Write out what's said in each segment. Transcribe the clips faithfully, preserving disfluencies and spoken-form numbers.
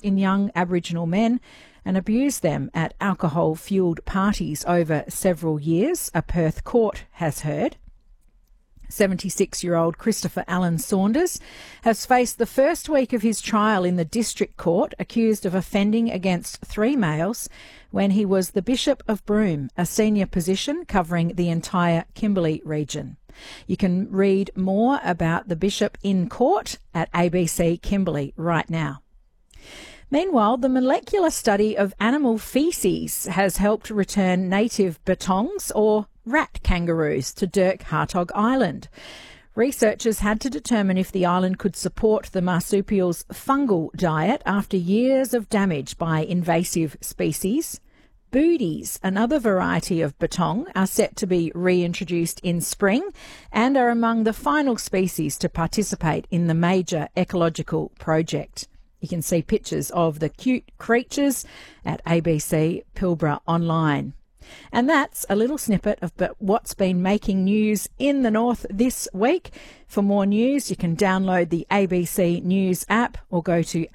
in young Aboriginal men and abused them at alcohol-fuelled parties over several years, a Perth court has heard. seventy-six-year-old Christopher Allen Saunders has faced the first week of his trial in the District Court, accused of offending against three males when he was the Bishop of Broome, a senior position covering the entire Kimberley region. You can read more about the Bishop in court at A B C Kimberley right now. Meanwhile, the molecular study of animal faeces has helped return native betongs, or rat kangaroos, to Dirk Hartog Island. Researchers had to determine if the island could support the marsupial's fungal diet after years of damage by invasive species. Booties, another variety of betong, are set to be reintroduced in spring and are among the final species to participate in the major ecological project. You can see pictures of the cute creatures at A B C Pilbara online. And that's a little snippet of what's been making news in the north this week. For more news, you can download the A B C News app or go to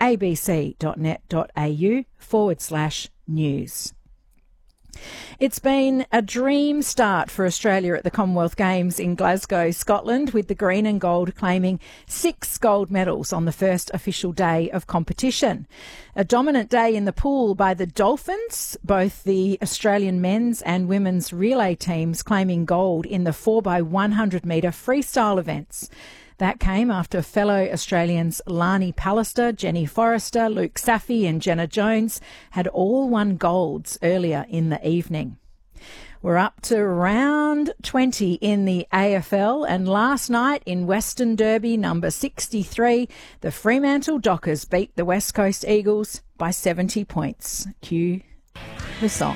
abc.net.au forward slash news. It's been a dream start for Australia at the Commonwealth Games in Glasgow, Scotland, with the green and gold claiming six gold medals on the first official day of competition. A dominant day in the pool by the Dolphins, both the Australian men's and women's relay teams claiming gold in the four by one hundred metre freestyle events. That came after fellow Australians Lani Pallister, Jenny Forrester, Luke Saffey and Jenna Jones had all won golds earlier in the evening. We're up to round twenty in the A F L, and last night in Western Derby number sixty-three, the Fremantle Dockers beat the West Coast Eagles by seventy points. Cue the song.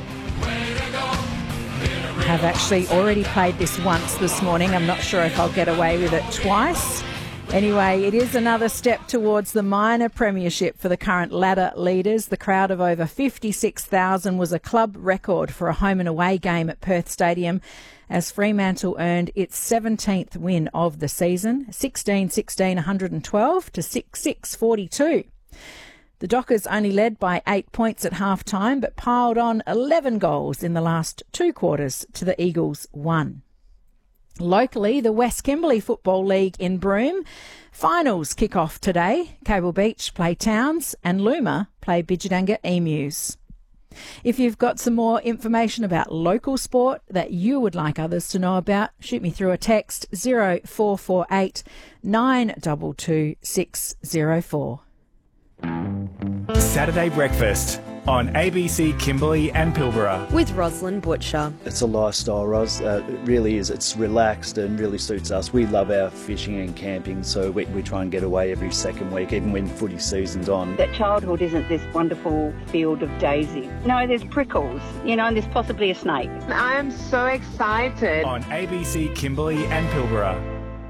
I have actually already played this once this morning. I'm not sure if I'll get away with it twice. Anyway, it is another step towards the minor premiership for the current ladder leaders. The crowd of over fifty-six thousand was a club record for a home and away game at Perth Stadium as Fremantle earned its seventeenth win of the season, sixteen sixteen one hundred twelve to six six forty-two. The Dockers only led by eight points at half-time, but piled on eleven goals in the last two quarters to the Eagles' one. Locally, the West Kimberley Football League in Broome finals kick off today. Cable Beach play Towns and Luma play Bidjadanga Emus. If you've got some more information about local sport that you would like others to know about, shoot me through a text zero four four eight nine two two six zero four. Saturday Breakfast on A B C Kimberley and Pilbara. With Rosalind Butcher. It's a lifestyle, Ros. Uh, it really is. It's relaxed and really suits us. We love our fishing and camping, so we, we try and get away every second week, even when footy season's on. That childhood isn't this wonderful field of daisies. No, there's prickles, you know, and there's possibly a snake. I am so excited. On A B C Kimberley and Pilbara.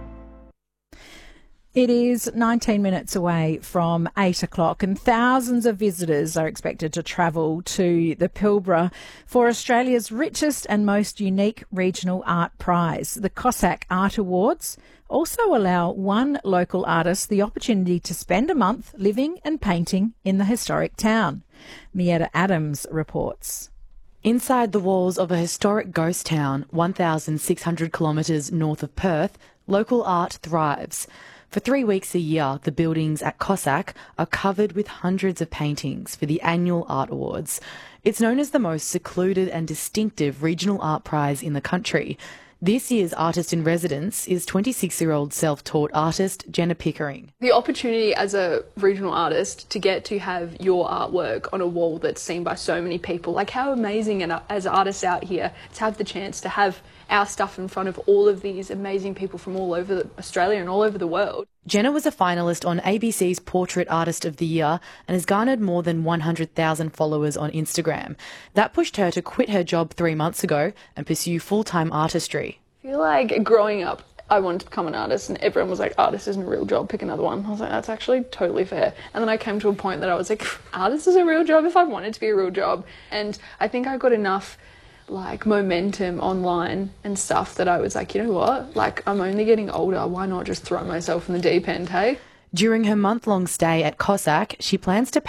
It is nineteen minutes away from eight o'clock and thousands of visitors are expected to travel to the Pilbara for Australia's richest and most unique regional art prize. The Cossack Art Awards also allow one local artist the opportunity to spend a month living and painting in the historic town. Mietta Adams reports. Inside the walls of a historic ghost town, one thousand six hundred kilometres north of Perth, local art thrives. For three weeks a year, the buildings at Cossack are covered with hundreds of paintings for the annual Art Awards. It's known as the most secluded and distinctive regional art prize in the country. This year's artist in residence is twenty-six-year-old self-taught artist Jenna Pickering. The opportunity as a regional artist to get to have your artwork on a wall that's seen by so many people, like how amazing, and as artists out here, to have the chance to have our stuff in front of all of these amazing people from all over Australia and all over the world. Jenna was a finalist on A B C's Portrait Artist of the Year and has garnered more than one hundred thousand followers on Instagram. That pushed her to quit her job three months ago and pursue full-time artistry. I feel like growing up, I wanted to become an artist and everyone was like, artist isn't a real job, pick another one. I was like, that's actually totally fair. And then I came to a point that I was like, artist is a real job if I want it to be a real job. And I think I got enough like momentum online and stuff that I was like, you know what, like I'm only getting older, why not just throw myself in the deep end, hey? During her month-long stay at Cossack, she plans to